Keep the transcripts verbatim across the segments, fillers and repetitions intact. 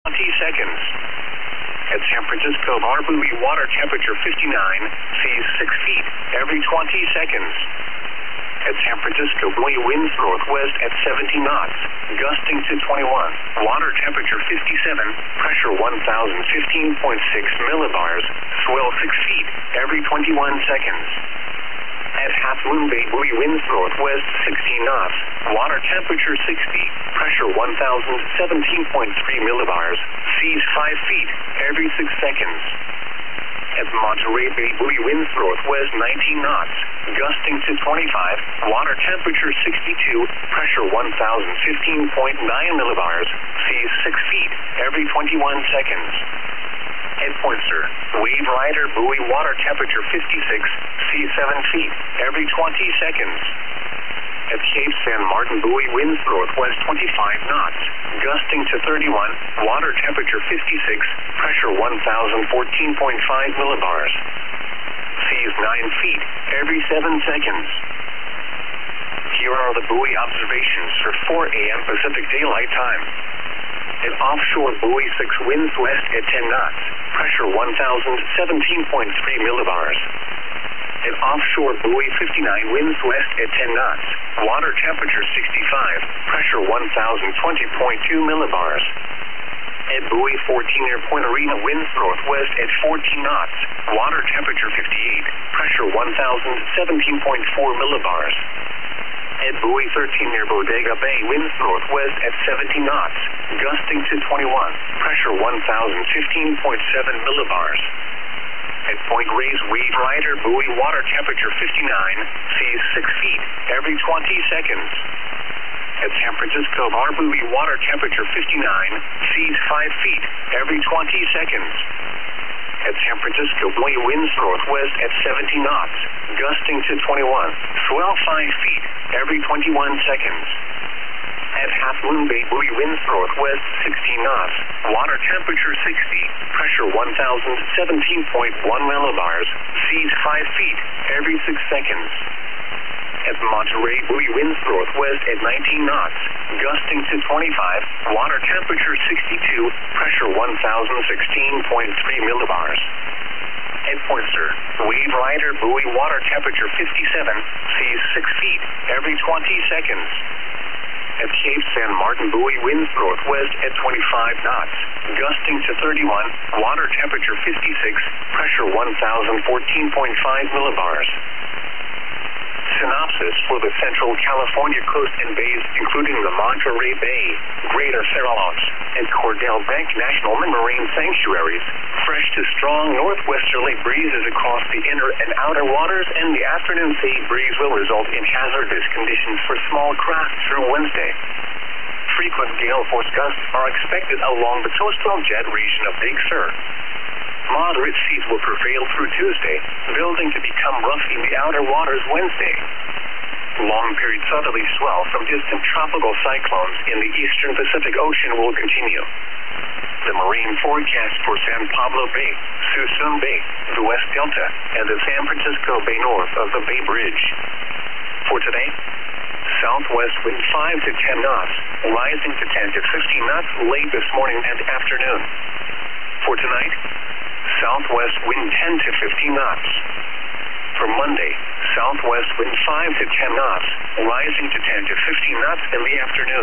twenty seconds. At San Francisco Bar Buoy, water temperature fifty-nine, seas six feet every twenty seconds. At San Francisco Buoy, winds northwest at seventy knots, gusting to twenty-one. Water temperature fifty-seven, pressure one thousand fifteen point six millibars, swell six feet every twenty-one seconds. At Half Moon Bay Buoy, winds northwest sixteen knots, water temperature sixty, pressure one thousand seventeen point three millibars, seas five feet every six seconds. At Monterey Bay Buoy, winds northwest nineteen knots, gusting to twenty-five, water temperature sixty-two, pressure one thousand fifteen point nine millibars, seas six feet every twenty-one seconds. At Poynter, Wave Rider Buoy, water temperature fifty-six, seas seven feet every twenty seconds. At Cape San Martin Buoy, winds northwest twenty-five knots, gusting to thirty-one, water temperature fifty-six, pressure one thousand fourteen point five millibars. Seas nine feet every seven seconds. Here are the buoy observations for four A M Pacific Daylight Time. At offshore Buoy six, winds west at ten knots, pressure one thousand seventeen point three millibars. At offshore Buoy fifty-nine, winds west at ten knots, water temperature sixty-five, pressure one thousand twenty point two millibars. At Buoy fourteen, near Point Arena, winds northwest at fourteen knots, water temperature fifty-eight, pressure one thousand seventeen point four millibars. At Buoy thirteen, near Bodega Bay, winds northwest at seventy knots, gusting to twenty-one, pressure one thousand fifteen point seven millibars. At Point Reyes, Wave Rider Buoy, water temperature fifty-nine, seas six feet every twenty seconds. At San Francisco Bar Buoy, water temperature fifty-nine, seas five feet every twenty seconds. At San Francisco Buoy, winds northwest at seventy knots, gusting to twenty-one, swell five feet every twenty-one seconds. At Half Moon Bay Buoy, winds northwest sixteen knots, water temperature sixty, pressure one thousand seventeen point one millibars, seas five feet every six seconds. At Monterey Buoy, winds northwest at nineteen knots, gusting to twenty-five, water temperature sixty-two, pressure one thousand sixteen point three millibars. At Poynter, Wave Rider Buoy, water temperature fifty-seven, seas six feet every twenty seconds. At Cape San Martin Buoy, winds northwest at twenty-five knots, gusting to thirty-one, water temperature fifty-six, pressure one thousand fourteen point five millibars. Synopsis for the Central California coast and bays, including the Monterey Bay, Greater Farallones, and Cordell Bank National Marine Sanctuaries. Fresh to strong northwesterly breezes across the inner and outer waters, and the afternoon sea breeze will result in hazardous conditions for small craft through Wednesday. Frequent gale force gusts are expected along the coastal jet region of Big Sur. Moderate seas will prevail through Tuesday, building to become rough in the outer waters Wednesday. Long-period southerly swell from distant tropical cyclones in the eastern Pacific Ocean will continue. The marine forecast for San Pablo Bay, Suisun Bay, the West Delta, and the San Francisco Bay north of the Bay Bridge. For today, southwest wind five to ten knots, rising to ten to fifteen knots late this morning and afternoon. For tonight, southwest wind ten to fifteen knots. For Monday, southwest wind five to ten knots, rising to ten to fifteen knots in the afternoon.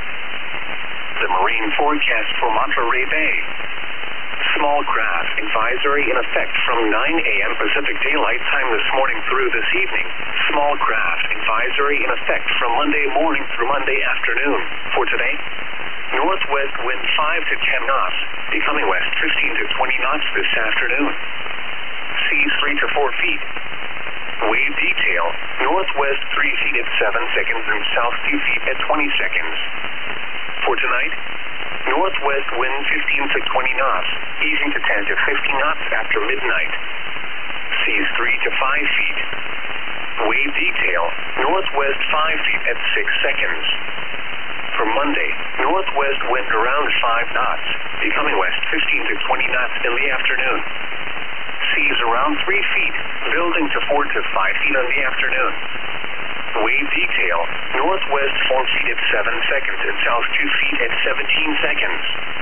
The marine forecast for Monterey Bay. Small craft advisory in effect from nine A M Pacific Daylight Time this morning through this evening. Small craft advisory in effect from Monday morning through Monday afternoon. For today, northwest wind five to ten knots, becoming west fifteen to twenty knots this afternoon. Seas three to four feet. Wave detail, northwest three feet at seven seconds and south two feet at twenty seconds. For tonight, northwest wind fifteen to twenty knots, easing to ten to fifteen knots after midnight. Seas three to five feet. Wave detail, northwest five feet at six seconds. For Monday, northwest wind around five knots, becoming west fifteen to twenty knots in the afternoon. Seas around three feet, building to four to five feet in the afternoon. Wave detail, northwest four feet at seven seconds and south two feet at seventeen seconds.